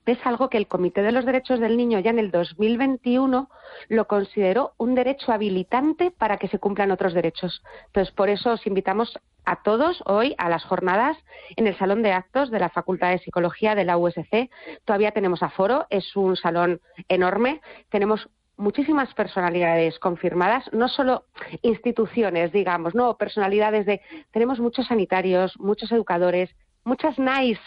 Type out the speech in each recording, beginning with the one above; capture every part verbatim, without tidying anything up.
es algo que el Comité de los Derechos del Niño ya en el dos mil veintiuno lo consideró un derecho habilitante para que se cumplan otros derechos. Entonces, por eso os invitamos a todos hoy a las jornadas en el Salón de Actos de la Facultad de Psicología de la U S C. Todavía tenemos aforo, es un salón enorme, tenemos muchísimas personalidades confirmadas, no solo instituciones, digamos, no, personalidades de... Tenemos muchos sanitarios, muchos educadores, muchas NAIS,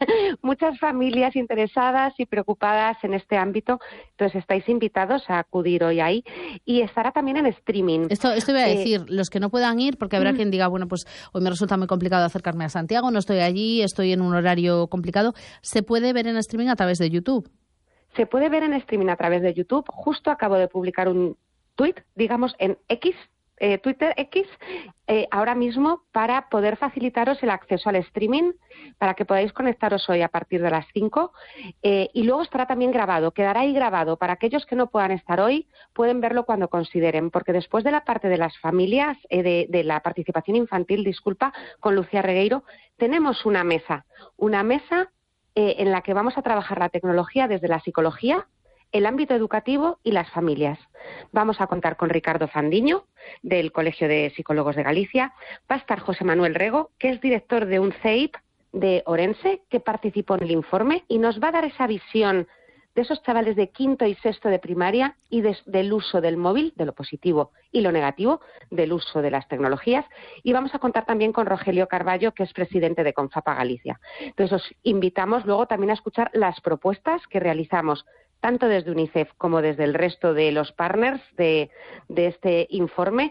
muchas familias interesadas y preocupadas en este ámbito. Entonces, estáis invitados a acudir hoy ahí. Y estará también en streaming. Esto, esto iba a decir, eh, los que no puedan ir, porque habrá mm. quien diga, bueno, pues hoy me resulta muy complicado acercarme a Santiago, no estoy allí, estoy en un horario complicado. ¿Se puede ver en streaming a través de YouTube? Se puede ver en streaming a través de YouTube. Justo acabo de publicar un tuit, digamos, en X, eh, Twitter X, eh, ahora mismo para poder facilitaros el acceso al streaming, para que podáis conectaros hoy a partir de las cinco. Eh, y luego estará también grabado, quedará ahí grabado. Para aquellos que no puedan estar hoy, pueden verlo cuando consideren, porque después de la parte de las familias, eh, de, de la participación infantil, disculpa, con Lucía Regueiro, tenemos una mesa, una mesa Eh, en la que vamos a trabajar la tecnología desde la psicología, el ámbito educativo y las familias. Vamos a contar con Ricardo Fandiño, del Colegio de Psicólogos de Galicia. Va a estar José Manuel Rego, que es director de un C E I P de Orense, que participó en el informe y nos va a dar esa visión de esos chavales de quinto y sexto de primaria y de, del uso del móvil, de lo positivo y lo negativo, del uso de las tecnologías. Y vamos a contar también con Rogelio Carballo, que es presidente de Confapa Galicia. Entonces, os invitamos luego también a escuchar las propuestas que realizamos, tanto desde UNICEF como desde el resto de los partners de, de este informe.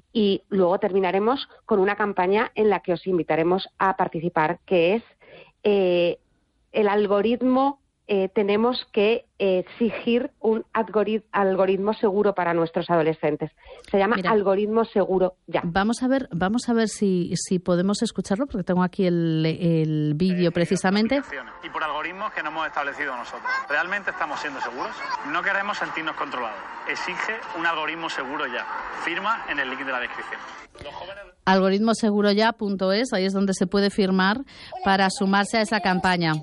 Y luego terminaremos con una campaña en la que os invitaremos a participar, que es eh, el algoritmo. Eh, tenemos que eh, exigir un algorit- algoritmo seguro para nuestros adolescentes. Se llama Mira, Algoritmo Seguro Ya. Vamos a ver, vamos a ver si, si podemos escucharlo, porque tengo aquí el, el vídeo eh, precisamente. Y por algoritmos que no hemos establecido nosotros. ¿Realmente estamos siendo seguros? No queremos sentirnos controlados. Exige un algoritmo seguro ya. Firma en el link de la descripción. Los jóvenes... algoritmo seguro ya punto es, ahí es donde se puede firmar para sumarse a esa campaña.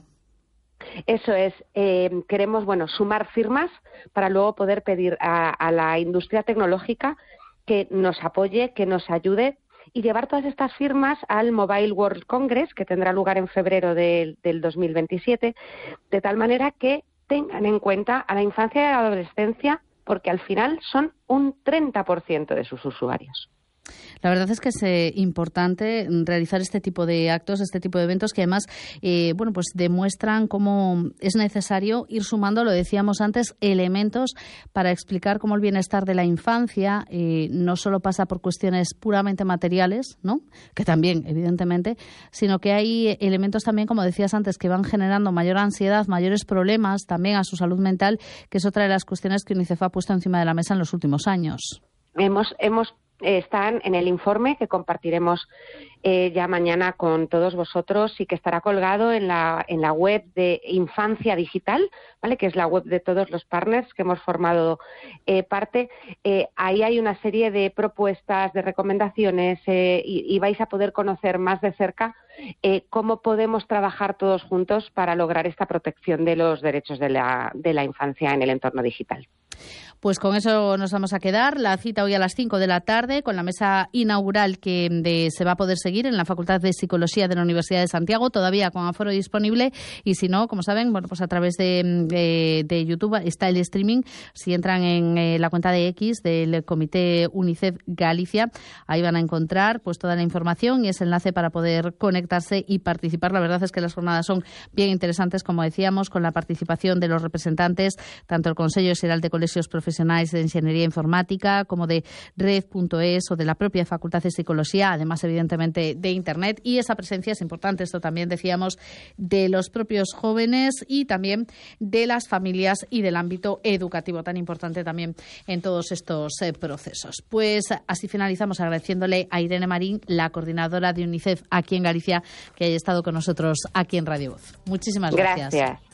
Eso es, eh, queremos bueno sumar firmas para luego poder pedir a, a la industria tecnológica que nos apoye, que nos ayude y llevar todas estas firmas al Mobile World Congress, que tendrá lugar en febrero de, del dos mil veintisiete, de tal manera que tengan en cuenta a la infancia y a la adolescencia, porque al final son un treinta por ciento de sus usuarios. La verdad es que es eh, importante realizar este tipo de actos, este tipo de eventos que además, eh, bueno, pues demuestran cómo es necesario ir sumando, lo decíamos antes, elementos para explicar cómo el bienestar de la infancia eh, no solo pasa por cuestiones puramente materiales, ¿no? Que también, evidentemente, sino que hay elementos también, como decías antes, que van generando mayor ansiedad, mayores problemas también a su salud mental, que es otra de las cuestiones que UNICEF ha puesto encima de la mesa en los últimos años. Hemos, hemos Están en el informe que compartiremos eh, ya mañana con todos vosotros y que estará colgado en la, en la web de Infancia Digital, ¿vale? Que es la web de todos los partners que hemos formado eh, parte. Eh, ahí hay una serie de propuestas, de recomendaciones eh, y, y vais a poder conocer más de cerca eh, cómo podemos trabajar todos juntos para lograr esta protección de los derechos de la, de la infancia en el entorno digital. Pues con eso nos vamos a quedar. La cita hoy a las cinco de la tarde con la mesa inaugural que de, se va a poder seguir en la Facultad de Psicología de la Universidad de Santiago, todavía con aforo disponible. Y si no, como saben, bueno, pues a través de, de, de YouTube está el streaming. Si entran en eh, la cuenta de X del Comité UNICEF Galicia, ahí van a encontrar pues toda la información y ese enlace para poder conectarse y participar. La verdad es que las jornadas son bien interesantes, como decíamos, con la participación de los representantes, tanto el Consejo Xeral de Colegios Profesionales de Ingeniería Informática como de red punto es o de la propia Facultad de Psicología, además evidentemente de Internet, y esa presencia es importante, esto también decíamos, de los propios jóvenes y también de las familias y del ámbito educativo, tan importante también en todos estos eh, procesos. Pues así finalizamos agradeciéndole a Irene Marín, la coordinadora de UNICEF aquí en Galicia, que haya estado con nosotros aquí en Radio Voz. Muchísimas gracias. Gracias.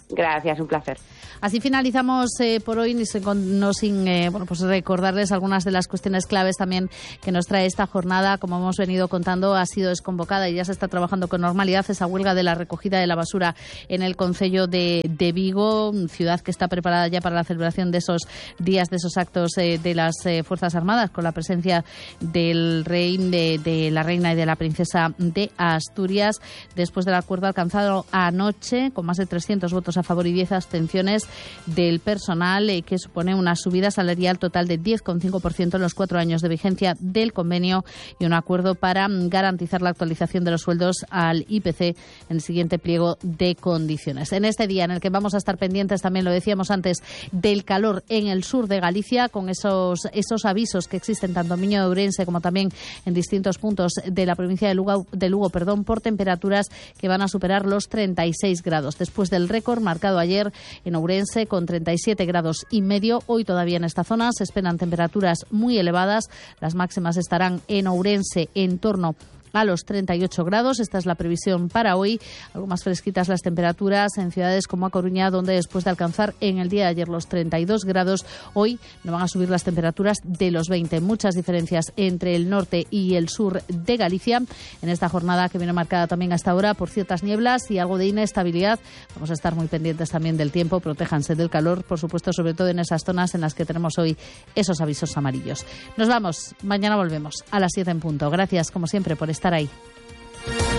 Gracias, un placer. Así finalizamos eh, por hoy, no sin eh, bueno, pues recordarles algunas de las cuestiones claves también que nos trae esta jornada. Como hemos venido contando, ha sido desconvocada y ya se está trabajando con normalidad esa huelga de la recogida de la basura en el concello de, de Vigo, ciudad que está preparada ya para la celebración de esos días, de esos actos eh, de las eh, Fuerzas Armadas, con la presencia del rey, de, de la reina y de la princesa de Asturias, después del acuerdo alcanzado anoche, con más de trescientos votos a favor y diez abstenciones del personal, eh, que supone una subida salarial total de diez coma cinco por ciento en los cuatro años de vigencia del convenio y un acuerdo para garantizar la actualización de los sueldos al I P C en el siguiente pliego de condiciones. En este día en el que vamos a estar pendientes, también lo decíamos antes, del calor en el sur de Galicia, con esos, esos avisos que existen tanto en Miño de Ourense como también en distintos puntos de la provincia de Lugo, de Lugo perdón, por temperaturas que van a superar los treinta y seis grados. Después del récord marcado ayer en Ourense con treinta y siete grados y medio. Hoy todavía en esta zona se esperan temperaturas muy elevadas. Las máximas estarán en Ourense en torno a los treinta y ocho grados. Esta es la previsión para hoy. Algo más fresquitas las temperaturas en ciudades como A Coruña, donde después de alcanzar en el día de ayer los treinta y dos grados, hoy no van a subir las temperaturas de los veinte. Muchas diferencias entre el norte y el sur de Galicia en esta jornada que viene marcada también hasta ahora por ciertas nieblas y algo de inestabilidad. Vamos a estar muy pendientes también del tiempo. Protéjanse del calor, por supuesto, sobre todo en esas zonas en las que tenemos hoy esos avisos amarillos. Nos vamos. Mañana volvemos a las siete en punto. Gracias, como siempre, por estar ahí.